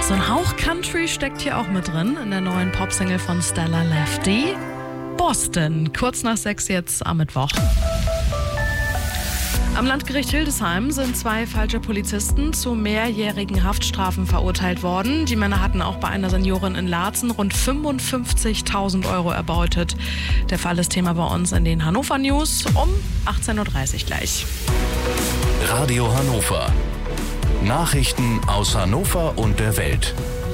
So ein Hauch Country steckt hier auch mit drin in der neuen Popsingle von Stella Lefty. Boston, kurz nach 6 jetzt am Mittwoch. Am Landgericht Hildesheim sind 2 falsche Polizisten zu mehrjährigen Haftstrafen verurteilt worden. Die Männer hatten auch bei einer Seniorin in Laatzen rund 55.000 € erbeutet. Der Fall ist Thema bei uns in den Hannover News um 18.30 Uhr gleich. Radio Hannover. Nachrichten aus Hannover und der Welt.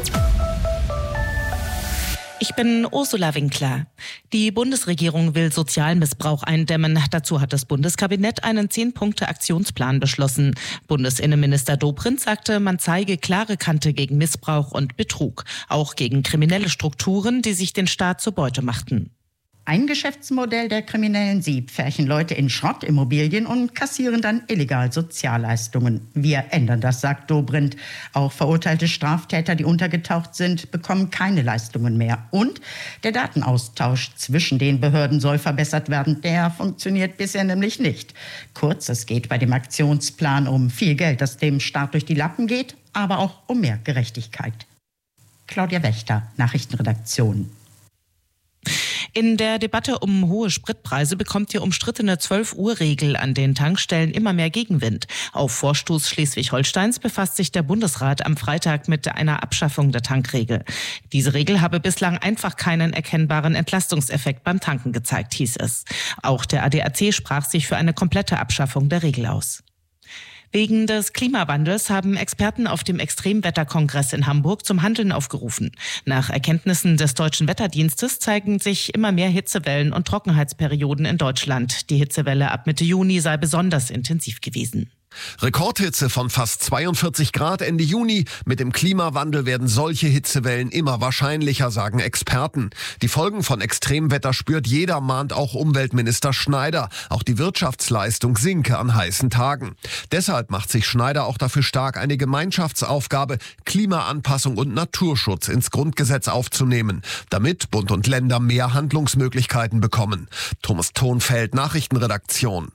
Ich bin Ursula Winkler. Die Bundesregierung will Sozialmissbrauch eindämmen. Dazu hat das Bundeskabinett einen 10-Punkte-Aktionsplan beschlossen. Bundesinnenminister Dobrindt sagte, man zeige klare Kante gegen Missbrauch und Betrug. Auch gegen kriminelle Strukturen, die sich den Staat zur Beute machten. Ein Geschäftsmodell der Kriminellen. Sie pferchen Leute in Schrottimmobilien und kassieren dann illegal Sozialleistungen. Wir ändern das, sagt Dobrindt. Auch verurteilte Straftäter, die untergetaucht sind, bekommen keine Leistungen mehr. Und der Datenaustausch zwischen den Behörden soll verbessert werden. Der funktioniert bisher nämlich nicht. Kurz, es geht bei dem Aktionsplan um viel Geld, das dem Staat durch die Lappen geht, aber auch um mehr Gerechtigkeit. Claudia Wächter, Nachrichtenredaktion. In der Debatte um hohe Spritpreise bekommt die umstrittene 12-Uhr-Regel an den Tankstellen immer mehr Gegenwind. Auf Vorstoß Schleswig-Holsteins befasst sich der Bundesrat am Freitag mit einer Abschaffung der Tankregel. Diese Regel habe bislang einfach keinen erkennbaren Entlastungseffekt beim Tanken gezeigt, hieß es. Auch der ADAC sprach sich für eine komplette Abschaffung der Regel aus. Wegen des Klimawandels haben Experten auf dem Extremwetterkongress in Hamburg zum Handeln aufgerufen. Nach Erkenntnissen des Deutschen Wetterdienstes zeigen sich immer mehr Hitzewellen und Trockenheitsperioden in Deutschland. Die Hitzewelle ab Mitte Juni sei besonders intensiv gewesen. Rekordhitze von fast 42 Grad Ende Juni. Mit dem Klimawandel werden solche Hitzewellen immer wahrscheinlicher, sagen Experten. Die Folgen von Extremwetter spürt jeder, mahnt auch Umweltminister Schneider. Auch die Wirtschaftsleistung sinke an heißen Tagen. Deshalb macht sich Schneider auch dafür stark, eine Gemeinschaftsaufgabe, Klimaanpassung und Naturschutz ins Grundgesetz aufzunehmen, damit Bund und Länder mehr Handlungsmöglichkeiten bekommen. Thomas Thonfeld, Nachrichtenredaktion.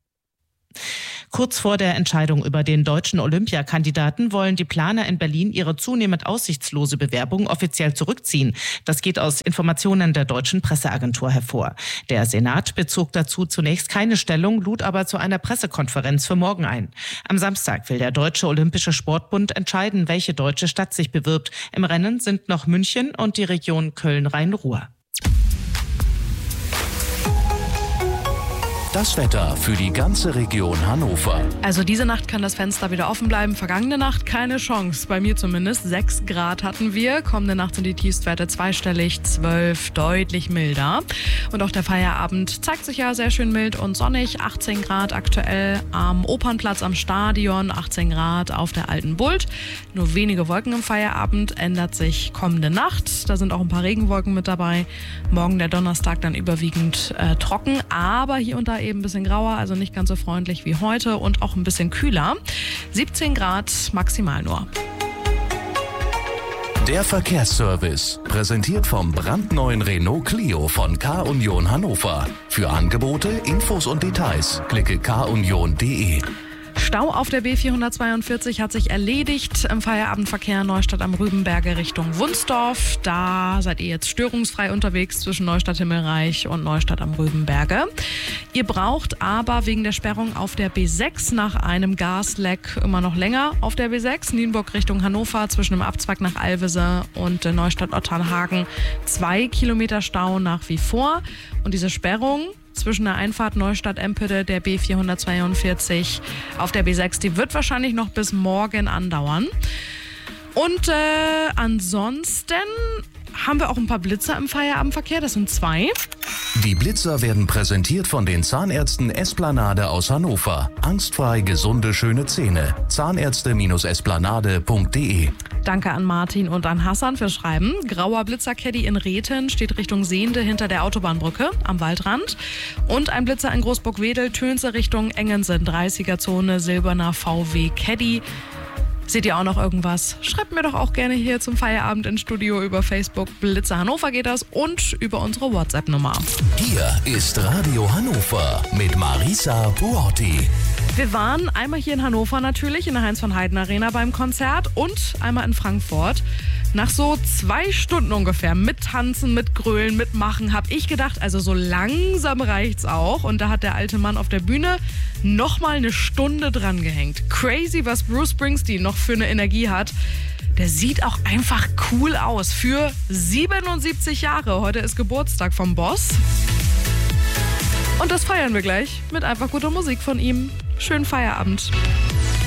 Kurz vor der Entscheidung über den deutschen Olympiakandidaten wollen die Planer in Berlin ihre zunehmend aussichtslose Bewerbung offiziell zurückziehen. Das geht aus Informationen der deutschen Presseagentur hervor. Der Senat bezog dazu zunächst keine Stellung, lud aber zu einer Pressekonferenz für morgen ein. Am Samstag will der Deutsche Olympische Sportbund entscheiden, welche deutsche Stadt sich bewirbt. Im Rennen sind noch München und die Region Köln-Rhein-Ruhr. Das Wetter für die ganze Region Hannover. Also diese Nacht kann das Fenster wieder offen bleiben. Vergangene Nacht keine Chance. Bei mir zumindest. 6 Grad hatten wir. Kommende Nacht sind die Tiefstwerte zweistellig, 12, deutlich milder. Und auch der Feierabend zeigt sich ja sehr schön mild und sonnig. 18 Grad aktuell am Opernplatz am Stadion, 18 Grad auf der Alten Bult. Nur wenige Wolken im Feierabend, ändert sich kommende Nacht. Da sind auch ein paar Regenwolken mit dabei. Morgen der Donnerstag dann überwiegend trocken, aber hier und da eben ein bisschen grauer, also nicht ganz so freundlich wie heute und auch ein bisschen kühler. 17 Grad maximal nur. Der Verkehrsservice, präsentiert vom brandneuen Renault Clio von K-Union Hannover. Für Angebote, Infos und Details klicke kunion.de. Stau auf der B442 hat sich erledigt im Feierabendverkehr Neustadt am Rübenberge Richtung Wunsdorf. Da seid ihr jetzt störungsfrei unterwegs zwischen Neustadt-Himmelreich und Neustadt am Rübenberge. Ihr braucht aber wegen der Sperrung auf der B6 nach einem Gasleck immer noch länger auf der B6 Nienburg Richtung Hannover zwischen dem Abzweig nach Alvese und Neustadt-Otternhagen 2 Kilometer Stau nach wie vor. Und diese Sperrung zwischen der Einfahrt Neustadt-Empede der B442 auf der B6, die wird wahrscheinlich noch bis morgen andauern. Und ansonsten haben wir auch ein paar Blitzer im Feierabendverkehr, das sind 2. Die Blitzer werden präsentiert von den Zahnärzten Esplanade aus Hannover. Angstfrei gesunde, schöne Zähne. Zahnärzte-esplanade.de. Danke an Martin und an Hassan fürs Schreiben. Grauer Blitzercaddy in Rethen steht Richtung Sehende hinter der Autobahnbrücke am Waldrand. Und ein Blitzer in Großburg-Wedel, Tönse Richtung Engensen, 30er-Zone, silberner VW Caddy. Seht ihr auch noch irgendwas? Schreibt mir doch auch gerne hier zum Feierabend ins Studio über Facebook. Blitzer Hannover geht das und über unsere WhatsApp-Nummer. Hier ist Radio Hannover mit Marisa Buotti. Wir waren einmal hier in Hannover natürlich, in der Heinz-von-Heiden-Arena beim Konzert und einmal in Frankfurt. Nach so 2 Stunden ungefähr mit Tanzen, mit Grölen, mit Machen, habe ich gedacht, also so langsam reicht's auch. Und da hat der alte Mann auf der Bühne nochmal 1 Stunde dran gehängt. Crazy, was Bruce Springsteen noch für eine Energie hat. Der sieht auch einfach cool aus. Für 77 Jahre. Heute ist Geburtstag vom Boss. Und das feiern wir gleich mit einfach guter Musik von ihm. Schönen Feierabend.